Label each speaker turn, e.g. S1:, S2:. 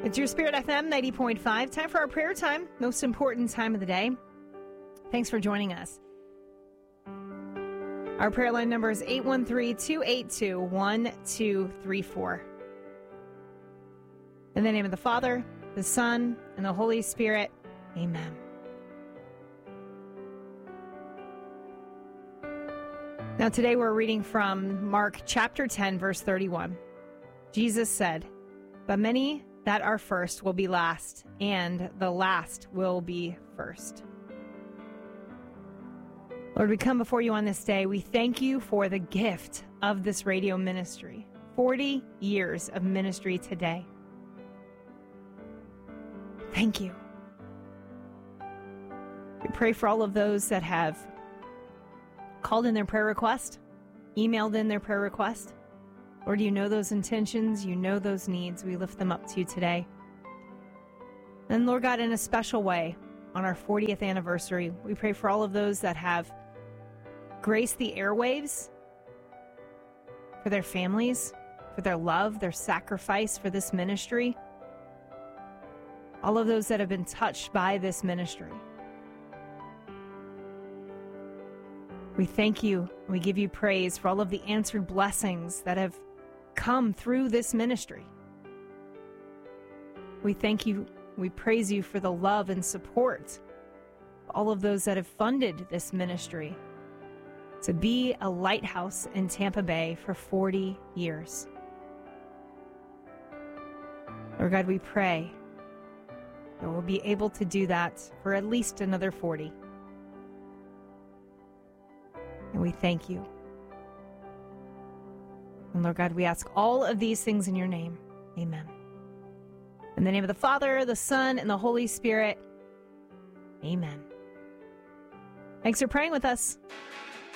S1: It's your Spirit FM 90.5. Time for our prayer time, most important time of the day. Thanks for joining us. Our prayer line number is 813-282-1234. In the name of the Father, the Son, and the Holy Spirit, amen. Now today we're reading from Mark chapter 10, verse 31. Jesus said, "But many that are first will be last, and the last will be first." Lord, we come before you on this day. We thank you for the gift of this radio ministry. 40 years of ministry today. Thank you. We pray for all of those that have called in their prayer request, emailed in their prayer request. Lord, you know those intentions, you know those needs. We lift them up to you today. And Lord God, in a special way, on our 40th anniversary, we pray for all of those that have graced the airwaves, for their families, for their love, their sacrifice for this ministry. All of those that have been touched by this ministry. We thank you. We give you praise for all of the answered blessings that have come through this ministry. We thank you. We praise you for the love and support of all of those that have funded this ministry to be a lighthouse in Tampa Bay for 40 years. Lord God, we pray that we'll be able to do that for at least another 40. And we thank you. And Lord God, we ask all of these things in your name. Amen. In the name of the Father, the Son, and the Holy Spirit. Amen. Thanks for praying with us.